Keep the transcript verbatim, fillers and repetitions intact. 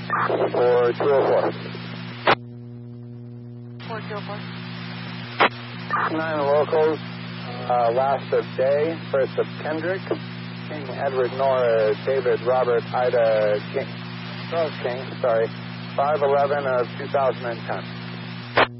For two oh four. four two oh four. Nine locals, uh, last of day, first of Kendrick, King, Edward, Nora, David, Robert, Ida, King, Charles King, sorry, five eleven of two thousand ten.